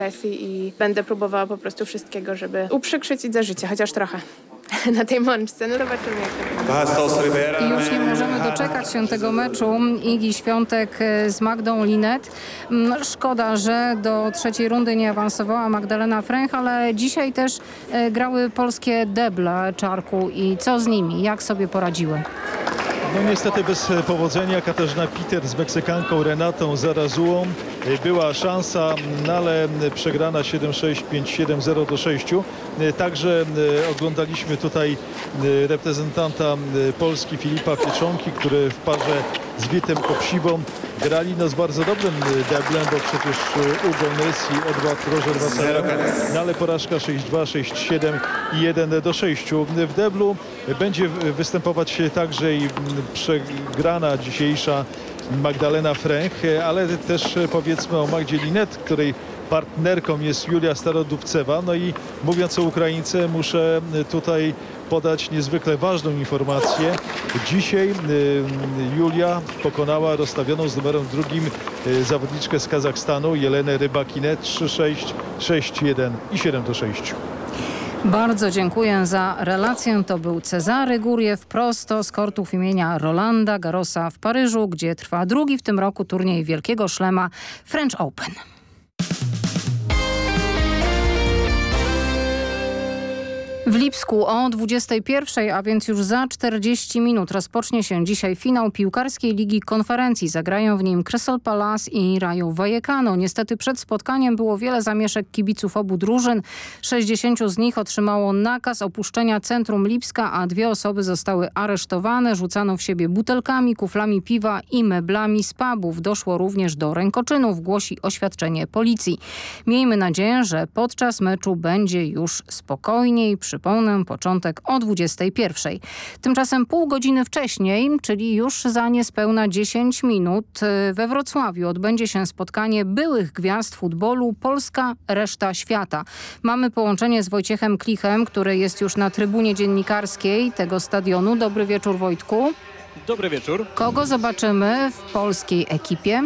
I będę próbowała po prostu wszystkiego, żeby uprzykrzyć i za życie, chociaż trochę na tej mączce. No zobaczymy, jak to będzie. I już nie możemy doczekać się tego meczu. Igi Świątek z Magdą Linet. Szkoda, że do trzeciej rundy nie awansowała Magdalena Fręch, ale dzisiaj też grały polskie deble Czarku. I co z nimi? Jak sobie poradziły? No niestety bez powodzenia. Katarzyna Peter z Meksykanką Renatą Zarazułą. Była szansa, no ale przegrana 7-6, 5-7, 0-6. Także oglądaliśmy tutaj reprezentanta Polski Filipa Pieczonki, który w parze z Witem Kopsiwą grali z bardzo dobrym deblem, bo przecież Ugo Nessi, Edward Roger Vasseur, no ale porażka 6-2, 6-7 i 1-6. W deblu będzie występować także i przegrana dzisiejsza Magdalena Fręch, ale też powiedzmy o Magdzie Linet, której partnerką jest Julia Starodubcewa. No i mówiąc o Ukraińce, muszę tutaj podać niezwykle ważną informację. Dzisiaj Julia pokonała rozstawioną z numerem drugim zawodniczkę z Kazachstanu Jelenę Rybakinę 3-6, 6-1 i 7-6. Bardzo dziękuję za relację. To był Cezary Górjew prosto z kortów imienia Rolanda Garrosa w Paryżu, gdzie trwa drugi w tym roku turniej Wielkiego Szlema French Open. W Lipsku o 21:00, a więc już za 40 minut rozpocznie się dzisiaj finał piłkarskiej Ligi Konferencji. Zagrają w nim Crystal Palace i Rayo Vallecano. Niestety przed spotkaniem było wiele zamieszek kibiców obu drużyn. 60 z nich otrzymało nakaz opuszczenia centrum Lipska, a 2 osoby zostały aresztowane. Rzucano w siebie butelkami, kuflami piwa i meblami z pubów. Doszło również do rękoczynów, głosi oświadczenie policji. Miejmy nadzieję, że podczas meczu będzie już spokojniej. Przypomnę, początek o 21:00. Tymczasem pół godziny wcześniej, czyli już za niespełna 10 minut we Wrocławiu odbędzie się spotkanie byłych gwiazd futbolu Polska - reszta świata. Mamy połączenie z Wojciechem Klichem, który jest już na trybunie dziennikarskiej tego stadionu. Dobry wieczór, Wojtku. Dobry wieczór. Kogo zobaczymy w polskiej ekipie?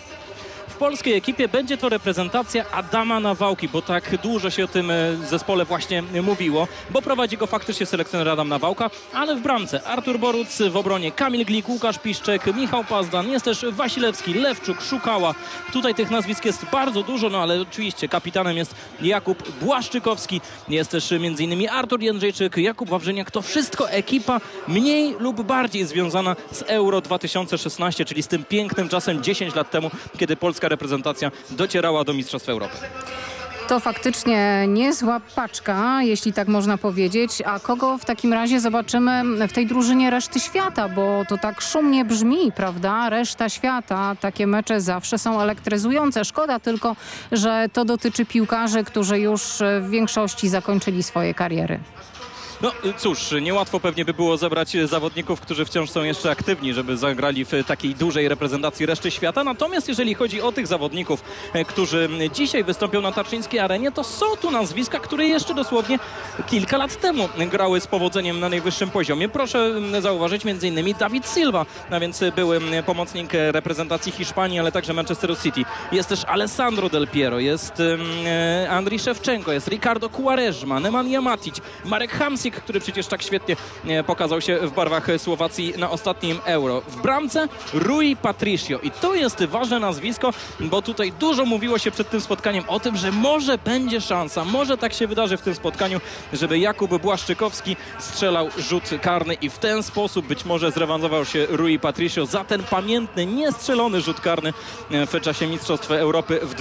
W polskiej ekipie będzie to reprezentacja Adama Nawałki, bo tak dużo się o tym zespole właśnie mówiło, bo prowadzi go faktycznie selekcjoner Adam Nawałka, ale w bramce Artur Boruc, w obronie Kamil Glik, Łukasz Piszczek, Michał Pazdan, jest też Wasilewski, Lewczuk, Szukała. Tutaj tych nazwisk jest bardzo dużo, no ale oczywiście kapitanem jest Jakub Błaszczykowski, jest też m.in. Artur Jędrzejczyk, Jakub Wawrzyniak. To wszystko ekipa mniej lub bardziej związana z Euro 2016, czyli z tym pięknym czasem 10 lat temu, kiedy polska reprezentacja docierała do Mistrzostw Europy. To faktycznie niezła paczka, jeśli tak można powiedzieć. A kogo w takim razie zobaczymy w tej drużynie reszty świata? Bo to tak szumnie brzmi, prawda? Reszta świata. Takie mecze zawsze są elektryzujące. Szkoda tylko, że to dotyczy piłkarzy, którzy już w większości zakończyli swoje kariery. No cóż, niełatwo pewnie by było zebrać zawodników, którzy wciąż są jeszcze aktywni, żeby zagrali w takiej dużej reprezentacji reszty świata. Natomiast jeżeli chodzi o tych zawodników, którzy dzisiaj wystąpią na Tarczyńskiej Arenie, to są tu nazwiska, które jeszcze dosłownie kilka lat temu grały z powodzeniem na najwyższym poziomie. Proszę zauważyć m.in. David Silva, a więc były pomocnik reprezentacji Hiszpanii, ale także Manchesteru City. Jest też Alessandro Del Piero, jest Andriy Szewczenko, jest Ricardo Quaresma, Nemanja Matic, Marek Hamsik, który przecież tak świetnie pokazał się w barwach Słowacji na ostatnim Euro. W bramce Rui Patricio i to jest ważne nazwisko, bo tutaj dużo mówiło się przed tym spotkaniem o tym, że może będzie szansa, może tak się wydarzy w tym spotkaniu, żeby Jakub Błaszczykowski strzelał rzut karny i w ten sposób być może zrewanżował się Rui Patricio za ten pamiętny, niestrzelony rzut karny w czasie Mistrzostw Europy w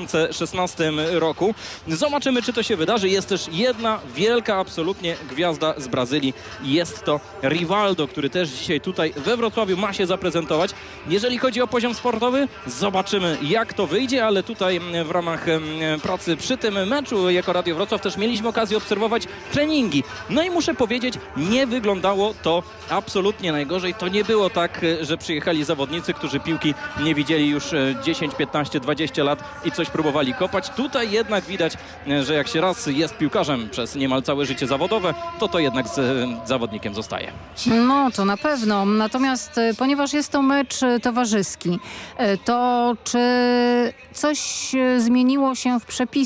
2016 roku. Zobaczymy, czy to się wydarzy. Jest też jedna wielka absolutnie gwiazda z Brazylii. Jest to Rivaldo, który też dzisiaj tutaj we Wrocławiu ma się zaprezentować. Jeżeli chodzi o poziom sportowy, zobaczymy, jak to wyjdzie, ale tutaj w ramach pracy przy tym meczu jako Radio Wrocław też mieliśmy okazję obserwować treningi. No i muszę powiedzieć, nie wyglądało to absolutnie najgorzej. To nie było tak, że przyjechali zawodnicy, którzy piłki nie widzieli już 10, 15, 20 lat i coś próbowali kopać. Tutaj jednak widać, że jak się raz jest piłkarzem przez niemal całe życie zawodowe, to jednak z zawodnikiem zostaje. No to na pewno. Natomiast ponieważ jest to mecz towarzyski, to czy coś zmieniło się w przepisach